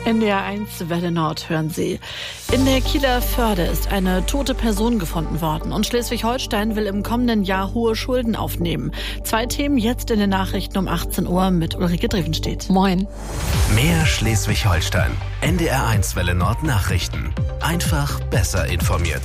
NDR 1 Welle Nord hören Sie. In der Kieler Förde ist eine tote Person gefunden worden und Schleswig-Holstein will im kommenden Jahr hohe Schulden aufnehmen. 2 Themen jetzt in den Nachrichten um 18 Uhr mit Ulrike Drevenstedt. Moin. Mehr Schleswig-Holstein. NDR 1 Welle Nord Nachrichten. Einfach besser informiert.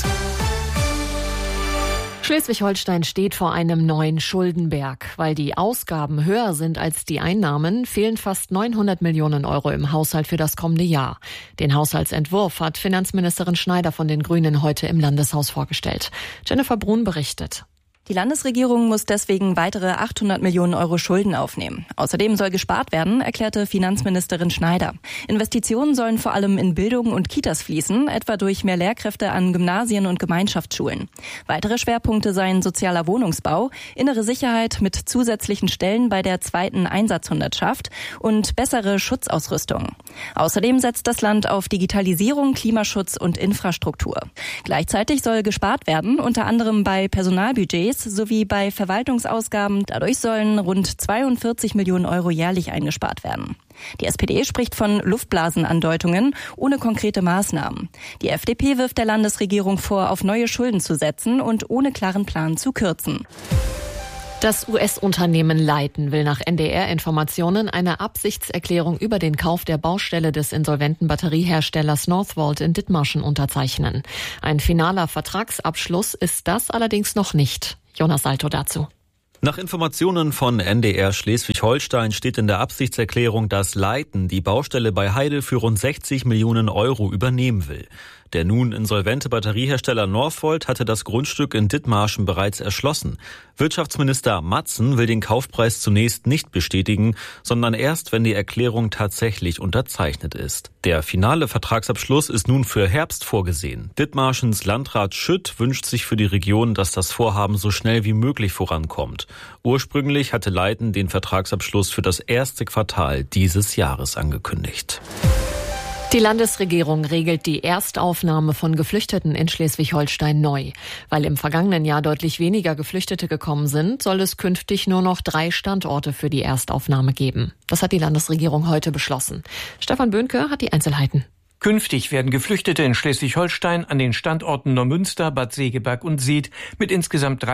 Schleswig-Holstein steht vor einem neuen Schuldenberg. Weil die Ausgaben höher sind als die Einnahmen, fehlen fast 900 Millionen Euro im Haushalt für das kommende Jahr. Den Haushaltsentwurf hat Finanzministerin Schneider von den Grünen heute im Landeshaus vorgestellt. Jennifer Brun berichtet. Die Landesregierung muss deswegen weitere 800 Millionen Euro Schulden aufnehmen. Außerdem soll gespart werden, erklärte Finanzministerin Schneider. Investitionen sollen vor allem in Bildung und Kitas fließen, etwa durch mehr Lehrkräfte an Gymnasien und Gemeinschaftsschulen. Weitere Schwerpunkte seien sozialer Wohnungsbau, innere Sicherheit mit zusätzlichen Stellen bei der 2. Einsatzhundertschaft und bessere Schutzausrüstung. Außerdem setzt das Land auf Digitalisierung, Klimaschutz und Infrastruktur. Gleichzeitig soll gespart werden, unter anderem bei Personalbudgets sowie bei Verwaltungsausgaben. Dadurch sollen rund 42 Millionen Euro jährlich eingespart werden. Die SPD spricht von Luftblasenandeutungen ohne konkrete Maßnahmen. Die FDP wirft der Landesregierung vor, auf neue Schulden zu setzen und ohne klaren Plan zu kürzen. Das US-Unternehmen Leiten will nach NDR-Informationen eine Absichtserklärung über den Kauf der Baustelle des insolventen Batterieherstellers Northvolt in Dithmarschen unterzeichnen. Ein finaler Vertragsabschluss ist das allerdings noch nicht. Jonas Salto dazu. Nach Informationen von NDR Schleswig-Holstein steht in der Absichtserklärung, dass Leiten die Baustelle bei Heide für rund 60 Millionen Euro übernehmen will. Der nun insolvente Batteriehersteller Northvolt hatte das Grundstück in Dithmarschen bereits erschlossen. Wirtschaftsminister Matzen will den Kaufpreis zunächst nicht bestätigen, sondern erst, wenn die Erklärung tatsächlich unterzeichnet ist. Der finale Vertragsabschluss ist nun für Herbst vorgesehen. Dithmarschens Landrat Schütt wünscht sich für die Region, dass das Vorhaben so schnell wie möglich vorankommt. Ursprünglich hatte Leiten den Vertragsabschluss für das erste Quartal dieses Jahres angekündigt. Die Landesregierung regelt die Erstaufnahme von Geflüchteten in Schleswig-Holstein neu. Weil im vergangenen Jahr deutlich weniger Geflüchtete gekommen sind, soll es künftig nur noch 3 Standorte für die Erstaufnahme geben. Das hat die Landesregierung heute beschlossen. Stefan Böhnke hat die Einzelheiten. Künftig werden Geflüchtete in Schleswig-Holstein an den Standorten Neumünster, Bad Segeberg und Seet mit insgesamt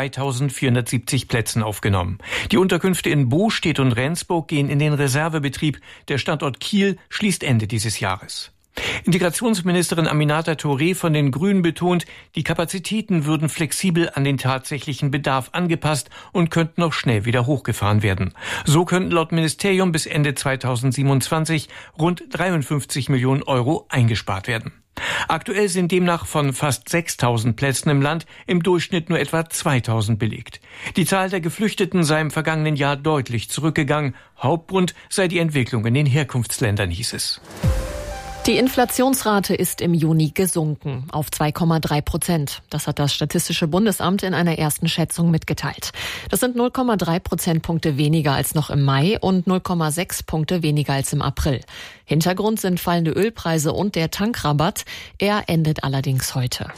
3.470 Plätzen aufgenommen. Die Unterkünfte in Bostedt und Rendsburg gehen in den Reservebetrieb. Der Standort Kiel schließt Ende dieses Jahres. Integrationsministerin Aminata Touré von den Grünen betont, die Kapazitäten würden flexibel an den tatsächlichen Bedarf angepasst und könnten auch schnell wieder hochgefahren werden. So könnten laut Ministerium bis Ende 2027 rund 53 Millionen Euro eingespart werden. Aktuell sind demnach von fast 6.000 Plätzen im Land im Durchschnitt nur etwa 2.000 belegt. Die Zahl der Geflüchteten sei im vergangenen Jahr deutlich zurückgegangen. Hauptgrund sei die Entwicklung in den Herkunftsländern, hieß es. Die Inflationsrate ist im Juni gesunken auf 2,3%. Das hat das Statistische Bundesamt in einer ersten Schätzung mitgeteilt. Das sind 0,3 Prozentpunkte weniger als noch im Mai und 0,6 Punkte weniger als im April. Hintergrund sind fallende Ölpreise und der Tankrabatt. Er endet allerdings heute.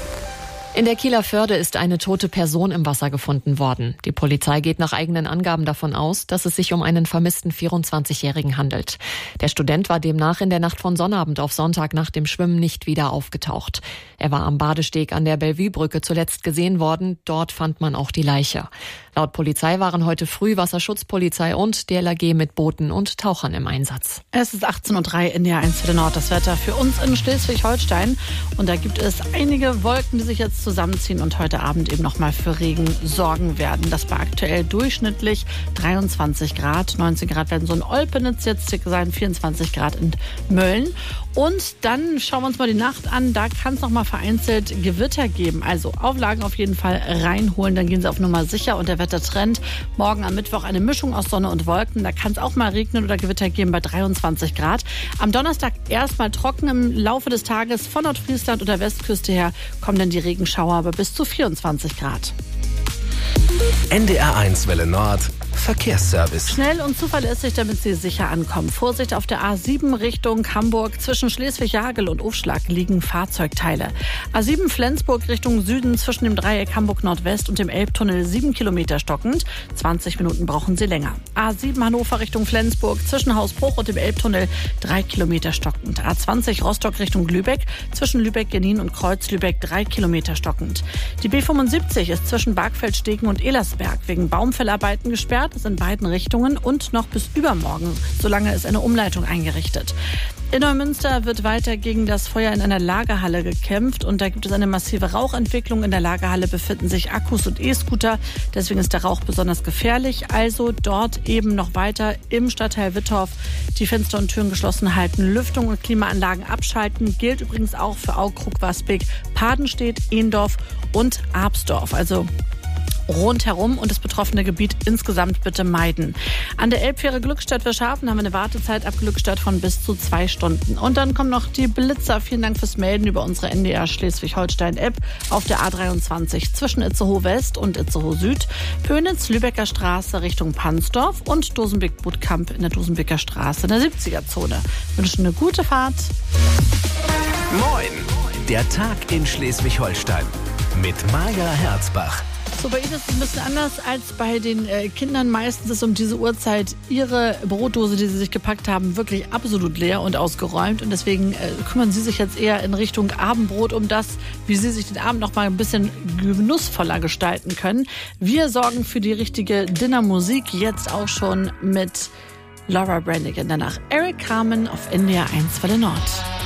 In der Kieler Förde ist eine tote Person im Wasser gefunden worden. Die Polizei geht nach eigenen Angaben davon aus, dass es sich um einen vermissten 24-Jährigen handelt. Der Student war demnach in der Nacht von Sonnabend auf Sonntag nach dem Schwimmen nicht wieder aufgetaucht. Er war am Badesteg an der Bellevue-Brücke zuletzt gesehen worden. Dort fand man auch die Leiche. Laut Polizei waren heute früh Wasserschutzpolizei und DLRG mit Booten und Tauchern im Einsatz. Es ist 18.03 Uhr in der 1 Welle Nord. Das Wetter für uns in Schleswig-Holstein. Und da gibt es einige Wolken, die sich jetzt zusammenziehen und heute Abend eben nochmal für Regen sorgen werden. Das war aktuell durchschnittlich 23 Grad. 19 Grad werden so in Olpenitz jetzt sein, 24 Grad in Mölln. Und dann schauen wir uns mal die Nacht an. Da kann es nochmal vereinzelt Gewitter geben. Also Auflagen auf jeden Fall reinholen. Dann gehen Sie auf Nummer sicher. Und der Wettertrend morgen am Mittwoch eine Mischung aus Sonne und Wolken. Da kann es auch mal regnen oder Gewitter geben bei 23 Grad. Am Donnerstag erstmal trocken. Im Laufe des Tages von Nordfriesland oder Westküste her kommen dann die Regenschauer, aber bis zu 24 Grad. NDR 1 Welle Nord Verkehrsservice. Schnell und zuverlässig, damit Sie sicher ankommen. Vorsicht auf der A7 Richtung Hamburg. Zwischen Schleswig-Jagel und Ufschlag liegen Fahrzeugteile. A7 Flensburg Richtung Süden zwischen dem Dreieck Hamburg Nordwest und dem Elbtunnel 7 Kilometer stockend. 20 Minuten brauchen Sie länger. A7 Hannover Richtung Flensburg zwischen Hausbruch und dem Elbtunnel 3 Kilometer stockend. A20 Rostock Richtung Lübeck zwischen Lübeck-Genin und Kreuz-Lübeck 3 Kilometer stockend. Die B75 ist zwischen Bargfeld-Stegen und Elersberg wegen Baumfellarbeiten gesperrt. Das in beiden Richtungen und noch bis übermorgen. Solange ist eine Umleitung eingerichtet. In Neumünster wird weiter gegen das Feuer in einer Lagerhalle gekämpft und da gibt es eine massive Rauchentwicklung. In der Lagerhalle befinden sich Akkus und E-Scooter. Deswegen ist der Rauch besonders gefährlich. Also dort eben noch weiter im Stadtteil Wittorf die Fenster und Türen geschlossen halten, Lüftung und Klimaanlagen abschalten. Gilt übrigens auch für Aukrug, Wasbeck, Padenstedt, Ehendorf und Absdorf. Also rundherum und das betroffene Gebiet insgesamt bitte meiden. An der Elbfähre Glückstadt-Verschafen haben wir eine Wartezeit ab Glückstadt von bis zu 2 Stunden. Und dann kommen noch die Blitzer. Vielen Dank fürs Melden über unsere NDR Schleswig-Holstein-App auf der A23 zwischen Itzehoe West und Itzehoe Süd, Pönitz, Lübecker Straße Richtung Pansdorf und Dosenbeek-Bootkamp in der Dosenbeker Straße in der 70er-Zone. Wünschen eine gute Fahrt. Moin, der Tag in Schleswig-Holstein mit Maja Herzbach. So, bei Ihnen ist es ein bisschen anders als bei den Kindern. Meistens ist um diese Uhrzeit ihre Brotdose, die sie sich gepackt haben, wirklich absolut leer und ausgeräumt. Und deswegen kümmern Sie sich jetzt eher in Richtung Abendbrot um das, wie Sie sich den Abend noch mal ein bisschen genussvoller gestalten können. Wir sorgen für die richtige Dinnermusik, jetzt auch schon mit Laura Branigan. Danach Eric Carmen auf NDR 1 Welle Nord.